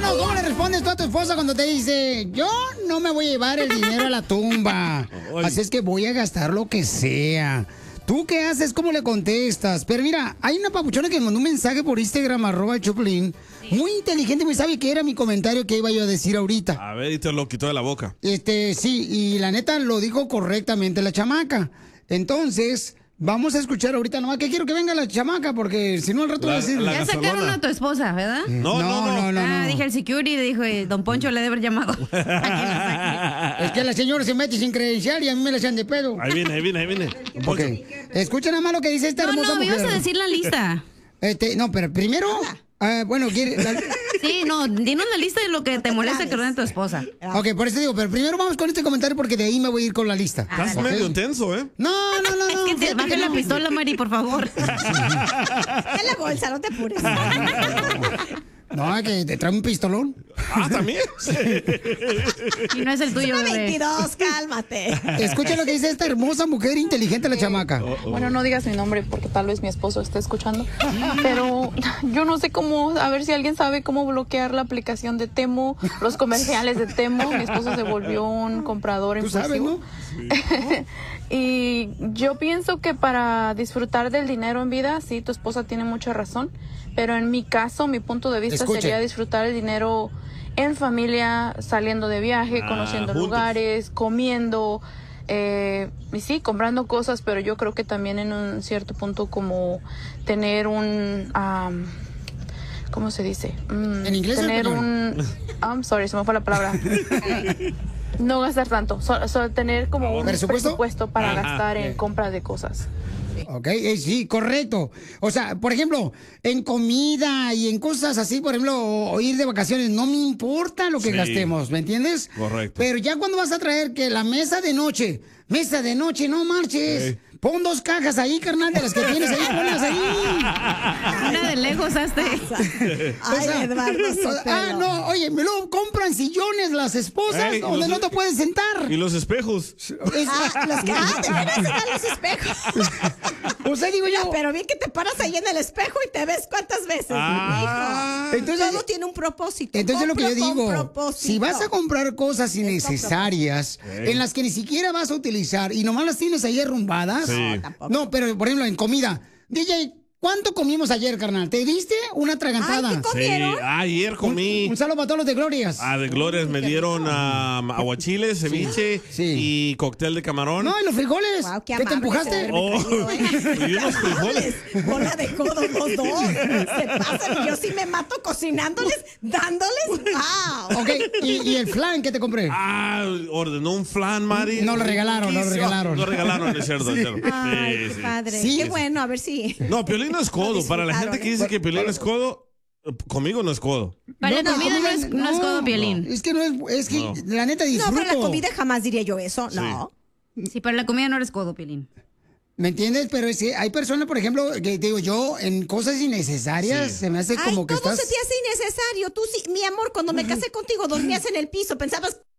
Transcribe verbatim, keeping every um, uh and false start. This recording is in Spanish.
Papuchón, ¿cómo le respondes tú a tu esposa cuando te dice, yo no me voy a llevar el dinero a la tumba? Así es que voy a gastar lo que sea. ¿Tú qué haces? ¿Cómo le contestas? Pero mira, hay una papuchona que me mandó un mensaje por Instagram, arroba el Choplin, sí. Muy inteligente, muy sabe que era mi comentario que iba yo a decir ahorita. A ver, y te lo quitó de la boca. Este, sí, y la neta lo dijo correctamente la chamaca. Entonces, vamos a escuchar ahorita nomás que quiero que venga la chamaca, porque si no al rato la, va a decir... Ya sacaron a tu esposa, ¿verdad? No, no, no. no, no, ah, no. dije el security, dijo, eh, don Poncho le debe haber llamado. Es que la señora se mete sin credencial y a mí me la echan de pedo. Ahí viene, ahí viene, ahí viene. Okay. Escucha nada más lo que dice esta no, hermosa no, mujer. No, no, ibas a decir la lista. Este, no, pero primero... Uh, bueno, ¿quiere, la... Sí, no, dinos la lista de lo que te molesta que ordene tu esposa. Ok, por eso digo, pero primero vamos con este comentario porque de ahí me voy a ir con la lista. Estás ¿Okay? medio tenso, ¿eh? No, no, no, no. Es que te baje no. la pistola, Mari, por favor. En la bolsa, no te apures. No, que te trae un pistolón. Ah, ¿también? Sí. Y no es el tuyo, bebé. veintidós, cálmate. Escucha lo que dice esta hermosa mujer inteligente, la chamaca. Oh, oh. Bueno, no digas mi nombre porque tal vez mi esposo esté escuchando. Pero yo no sé cómo, a ver si alguien sabe cómo bloquear la aplicación de Temu, los comerciales de Temu. Mi esposo se volvió un comprador impulsivo. ¿Tú sabes, no? Sí. Y yo pienso que para disfrutar del dinero en vida, sí, tu esposa tiene mucha razón. Pero en mi caso, mi punto de vista Escuche. sería disfrutar el dinero en familia, saliendo de viaje, Ah, conociendo juntos. lugares, comiendo, eh, y sí, comprando cosas, pero yo creo que también en un cierto punto como tener un, um, ¿cómo se dice? Mm, ¿En inglés o en tener español? un, I'm sorry, se me fue la palabra. No gastar tanto, solo, solo tener como un ¿Presupuesto? presupuesto para Ajá. gastar en compra de cosas. Ok, eh, sí, correcto. O sea, por ejemplo, en comida y en cosas así, por ejemplo, o, o ir de vacaciones, no me importa lo que Sí. gastemos, ¿me entiendes? Correcto. Pero ya cuando vas a traer que la mesa de noche, mesa de noche, no marches. Sí. Pon dos cajas ahí, carnal, de las que tienes ahí, ponlas ahí. Una de lejos, hazte. Ay, Eduardo Sotelo. Ah, no, oye, me lo compran sillones las esposas Ey, donde los- no te puedes sentar. Y los espejos. Es- Ah, los que ah, te van a sacar los espejos. o sea, digo yo. Pero bien que te paras ahí en el espejo y te ves cuántas veces. Ah. Hijo. Entonces- todo tiene un propósito. Entonces lo que yo Compra con digo, propósito. si vas a comprar cosas innecesarias Ey. en las que ni siquiera vas a utilizar y nomás las tienes ahí arrumbadas, Sí. No, tampoco. no, pero por ejemplo en comida, D J, ¿cuánto comimos ayer, carnal? ¿Te diste una atragantada? Ay, ¿qué Sí, ¿Comieron? ayer comí. Un saludo para todos los de Glorias. Ah, de Glorias me dieron um, aguachiles, ceviche Sí. y cóctel de camarón. No, y los frijoles. Guau, qué ¿Qué te amable empujaste? se Oh, y unos frijoles. Bola de codos los dos. Se pasan y yo sí me mato cocinándoles, dándoles. ¡Wow! Ok, ¿y, y el flan que te compré? Ah, ordenó un flan, Mari. No lo regalaron, no lo regalaron. No regalaron, es cierto. es cierto. Ay, Sí, qué sí. padre. Sí. Qué bueno, a ver si. No, Piolín no es codo. Para la gente que dice que Piolín Pero- es codo, conmigo no es codo. Para la pero comida no es, no es codo, Piolín. Es que no es, es que No. la neta No, disfruto. para la comida jamás diría yo eso. No. Sí, para la comida no eres codo, Piolín. ¿Me entiendes? Pero es que hay personas, por ejemplo, que digo yo, en cosas innecesarias, Sí. se me hace como Ay, que todo estás... se te hace innecesario. Tú sí, mi amor, cuando me casé contigo dormías en el piso, pensabas